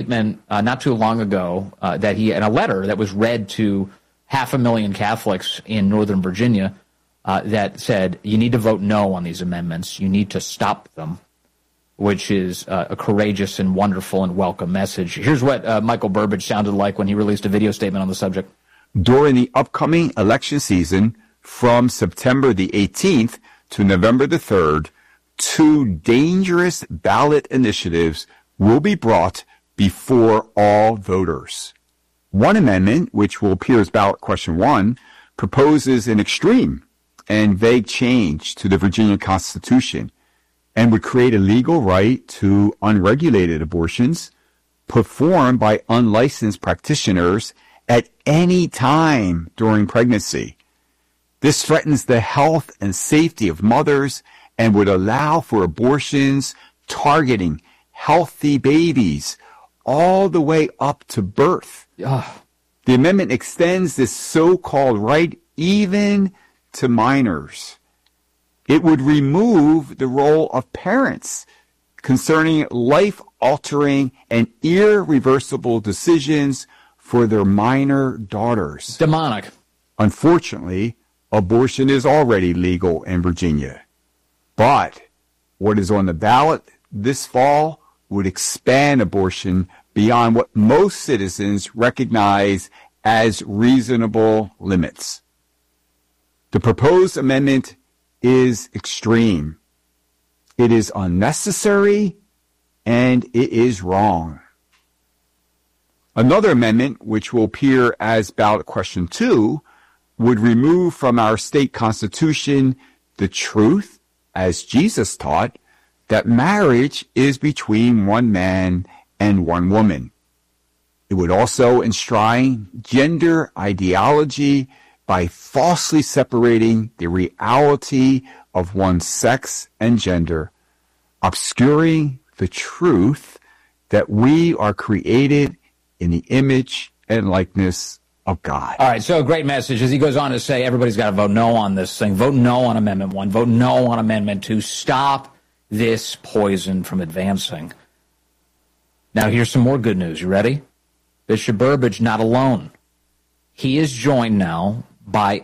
not too long ago that he, in a letter that was read to 500,000 Catholics in Northern Virginia, that said, you need to vote no on these amendments. You need to stop them, which is a courageous and wonderful and welcome message. Here's what Michael Burbidge sounded like when he released a video statement on the subject. During the upcoming election season, from September the 18th to November the 3rd, 2 dangerous ballot initiatives will be brought before all voters. One amendment, which will appear as ballot question 1, proposes an extreme and vague change to the Virginia Constitution and would create a legal right to unregulated abortions performed by unlicensed practitioners at any time during pregnancy. This threatens the health and safety of mothers and would allow for abortions targeting healthy babies all the way up to birth. Ugh. The amendment extends this so-called right even to minors. It would remove the role of parents concerning life-altering and irreversible decisions for their minor daughters. Demonic. Unfortunately, abortion is already legal in Virginia. But what is on the ballot this fall would expand abortion beyond what most citizens recognize as reasonable limits. The proposed amendment is extreme. It is unnecessary, and it is wrong. Another amendment, which will appear as ballot question 2, would remove from our state constitution the truth, as Jesus taught, that marriage is between one man and one woman. It would also enshrine gender ideology by falsely separating the reality of one's sex and gender, obscuring the truth that we are created in the image and likeness of God. All right, so a great message as he goes on to say everybody's got to vote no on this thing. Vote no on Amendment 1. Vote no on Amendment 2. Stop this poison from advancing. Now, here's some more good news. You ready? Bishop Burbidge not alone. He is joined now by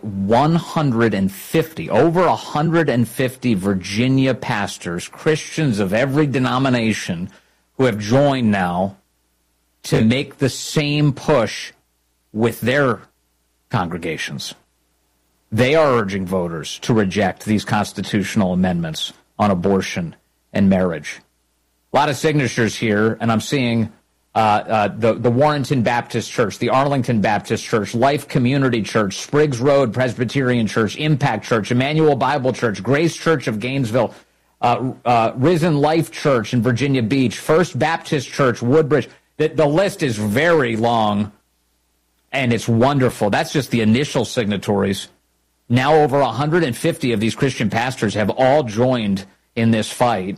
150, over 150 Virginia pastors, Christians of every denomination, who have joined now to make the same push with their congregations. They are urging voters to reject these constitutional amendments on abortion and marriage. A lot of signatures here, and I'm seeing the Warrenton Baptist Church, the Arlington Baptist Church, Life Community Church, Spriggs Road Presbyterian Church, Impact Church, Emmanuel Bible Church, Grace Church of Gainesville, Risen Life Church in Virginia Beach, First Baptist Church, Woodbridge. The list is very long, and it's wonderful. That's just the initial signatories. Now over 150 of these Christian pastors have all joined in this fight.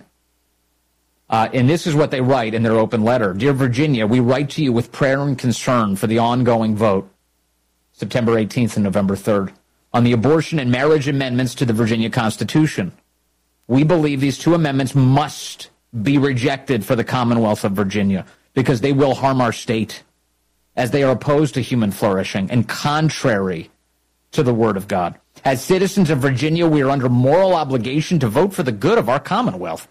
And this is what they write in their open letter. Dear Virginia, we write to you with prayer and concern for the ongoing vote, September 18th and November 3rd, on the abortion and marriage amendments to the Virginia Constitution. We believe these 2 amendments must be rejected for the Commonwealth of Virginia because they will harm our state, as they are opposed to human flourishing and contrary to the Word of God. As citizens of Virginia, we are under moral obligation to vote for the good of our Commonwealth.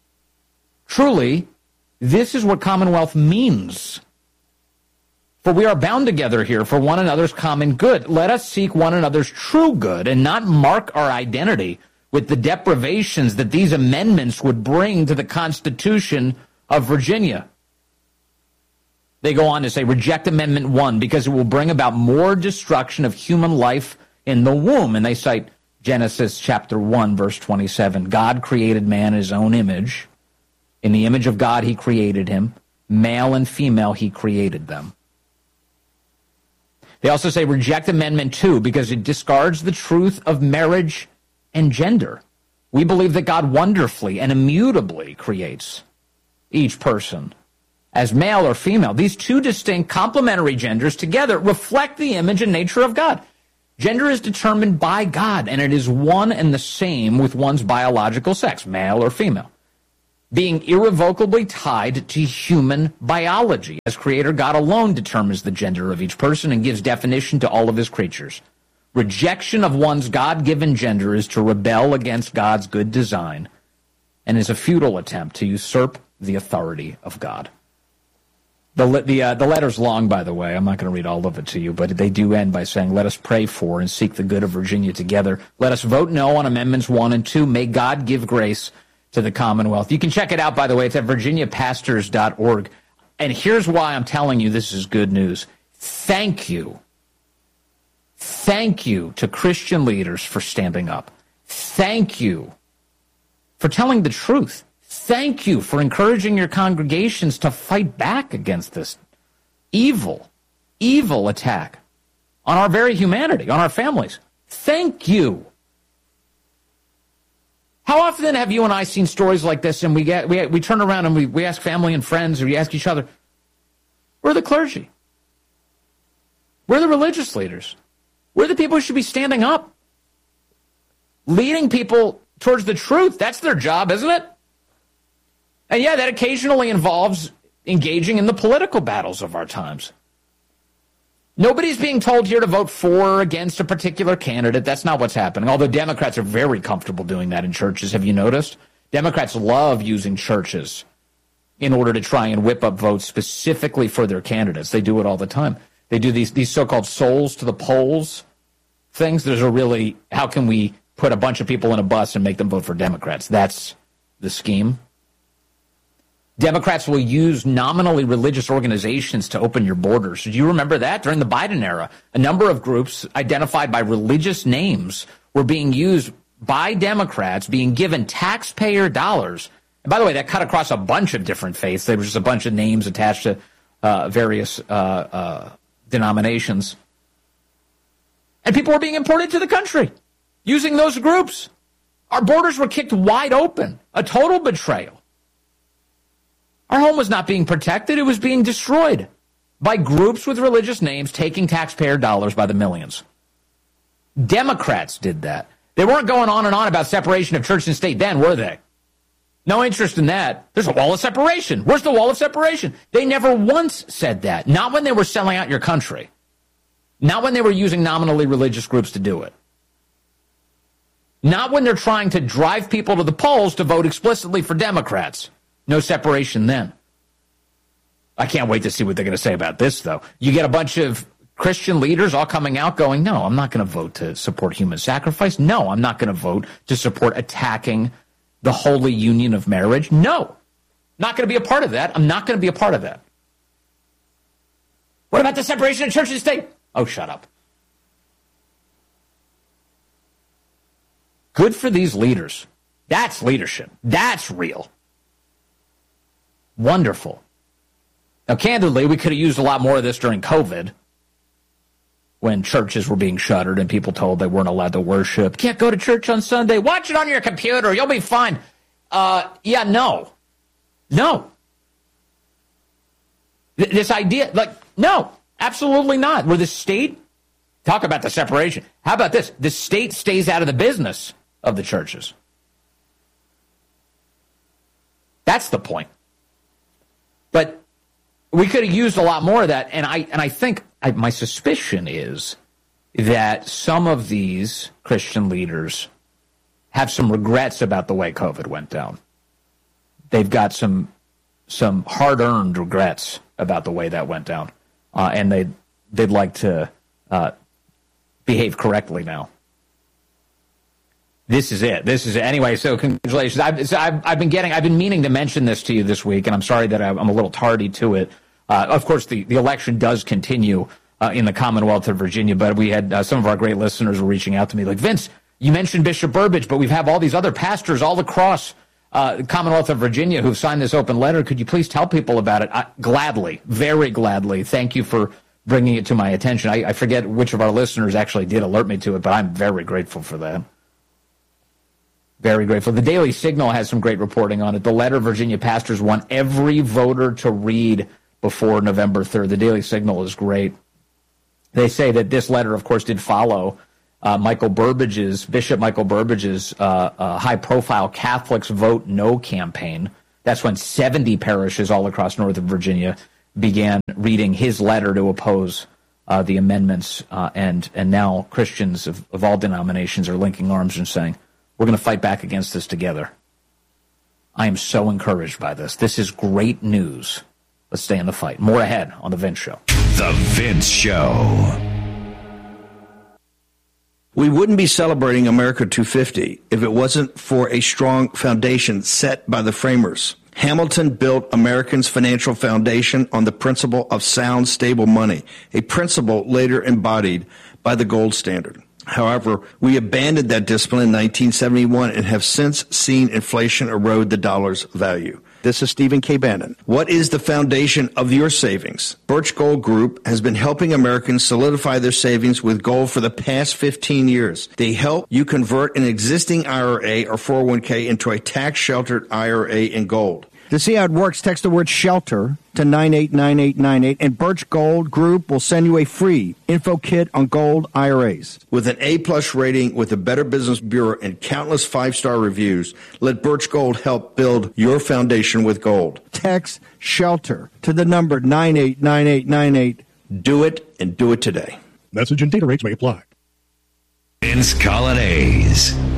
Truly, this is what Commonwealth means. For we are bound together here for one another's common good. Let us seek one another's true good and not mark our identity with the deprivations that these amendments would bring to the Constitution of Virginia. They go on to say, reject Amendment 1 because it will bring about more destruction of human life in the womb. And they cite Genesis chapter 1, verse 27. God created man in his own image. In the image of God, he created him. Male and female, he created them. They also say reject Amendment 2 because it discards the truth of marriage and gender. We believe that God wonderfully and immutably creates each person as male or female. These 2 distinct complementary genders together reflect the image and nature of God. Gender is determined by God, and it is one and the same with one's biological sex, male or female. being irrevocably tied to human biology. As creator, God alone determines the gender of each person and gives definition to all of his creatures. Rejection of one's God-given gender is to rebel against God's good design and is a futile attempt to usurp the authority of God. The letter's long, by the way. I'm not going to read all of it to you, but they do end by saying, let us pray for and seek the good of Virginia together. Let us vote no on Amendments 1 and 2. May God give grace to the Commonwealth. You can check it out, by the way. It's at virginiapastors.org. And here's why I'm telling you this is good news. Thank you. Thank you to Christian leaders for standing up. Thank you for telling the truth. Thank you for encouraging your congregations to fight back against this evil attack on our very humanity, on our families. Thank you. How often have you and I seen stories like this and we turn around and we ask family and friends, or we ask each other, we're the clergy. We're the religious leaders. We're the people who should be standing up, leading people towards the truth. That's their job, isn't it? And yeah, that occasionally involves engaging in the political battles of our times. Nobody's being told here to vote for or against a particular candidate. That's not what's happening, although Democrats are very comfortable doing that in churches. Have you noticed? Democrats love using churches in order to try and whip up votes specifically for their candidates. They do it all the time. They do these so-called souls to the polls things. There's a really, how can we put a bunch of people in a bus and make them vote for Democrats? That's the scheme. Democrats will use nominally religious organizations to open your borders. Do you remember that? During the Biden era, a number of groups identified by religious names were being used by Democrats, being given taxpayer dollars. And by the way, that cut across a bunch of different faiths. There was just a bunch of names attached to various denominations. And people were being imported to the country using those groups. Our borders were kicked wide open. A total betrayal. Our home was not being protected. It was being destroyed by groups with religious names taking taxpayer dollars by the millions. Democrats did that. They weren't going on and on about separation of church and state then, were they? No interest in that. There's a wall of separation. Where's the wall of separation? They never once said that. Not when they were selling out your country. Not when they were using nominally religious groups to do it. Not when they're trying to drive people to the polls to vote explicitly for Democrats. No separation then. I can't wait to see what they're going to say about this, though. You get a bunch of Christian leaders all coming out going, no, I'm not going to vote to support human sacrifice. No, I'm not going to vote to support attacking the holy union of marriage. No, not going to be a part of that. I'm not going to be a part of that. What about the separation of church and state? Oh, shut up. Good for these leaders. That's leadership. That's real. Wonderful. Now, candidly, we could have used a lot more of this during COVID when churches were being shuttered and people told they weren't allowed to worship. Can't go to church on Sunday. Watch it on your computer. You'll be fine. No. This idea, no, absolutely not. Where the state, talk about the separation. How about this? The state stays out of the business of the churches. That's the point. But we could have used a lot more of that, and I think my suspicion is that some of these Christian leaders have some regrets about the way COVID went down. They've got some hard-earned regrets about the way that went down, and they'd like to behave correctly now. This is it. Anyway, so congratulations. I've been meaning to mention this to you this week, and I'm sorry that I'm a little tardy to it. Of course, the election does continue in the Commonwealth of Virginia, but we had some of our great listeners were reaching out to me like, Vince, you mentioned Bishop Burbidge, but we have all these other pastors all across the Commonwealth of Virginia who've signed this open letter. Could you please tell people about it? Gladly, very gladly. Thank you for bringing it to my attention. I forget which of our listeners actually did alert me to it, but I'm very grateful for that. Very grateful. The Daily Signal has some great reporting on it. The letter Virginia pastors want every voter to read before November 3rd. The Daily Signal is great. They say that this letter, of course, did follow Bishop Michael Burbidge's high-profile Catholics Vote No campaign That's when 70 parishes all across Northern Virginia began reading his letter to oppose the amendments, and now Christians of all denominations are linking arms and saying, we're going to fight back against this together. I am so encouraged by this. This is great news. Let's stay in the fight. More ahead on The Vince Show. The Vince Show. We wouldn't be celebrating America 250 if it wasn't for a strong foundation set by the framers. Hamilton built Americans' financial foundation on the principle of sound, stable money, a principle later embodied by the gold standard. However, we abandoned that discipline in 1971 and have since seen inflation erode the dollar's value. This is Stephen K. Bannon. What is the foundation of your savings? Birch Gold Group has been helping Americans solidify their savings with gold for the past 15 years. They help you convert an existing IRA or 401k into a tax-sheltered IRA in gold. To see how it works, text the word SHELTER to 989898, and Birch Gold Group will send you a free info kit on gold IRAs. With an A-plus rating with the Better Business Bureau and countless 5-star reviews, let Birch Gold help build your foundation with gold. Text SHELTER to the number 989898. Do it, and do it today. Message and data rates may apply. Vince Colonnese.